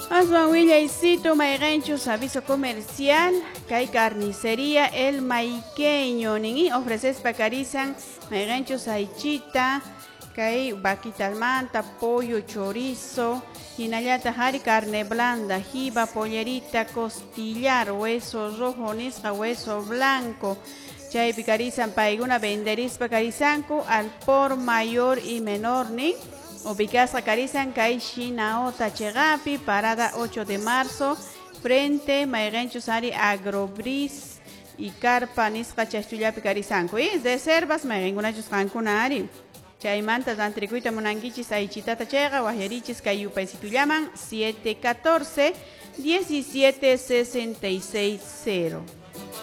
Aswan y Sito Maiganchos, aviso comercial, Kai Carnicería El Maiqueño, Nini ofreces pacarizan, Maiganchos Aichita, Kai Baquitalmanta, pollo, chorizo, Hinayata Hari, carne blanda, jiba, pollerita, costillar, hueso rojo, nisca, hueso blanco. Chay picarizan paiguna venderis pacarizanco al por mayor y menor ni. Ubicasa Carizan Caixina Tachegapi, parada 8 de marzo, frente Maigencho Sari Agrobris y Carpa Nisca Chastuyapi Carizanco. Y de Servas Maigengunachos Cancunari. Chaimanta Tantricuita Monanguichis Aichitata Chega, Guajerichis Cayupaisitu llaman 714 1766 0.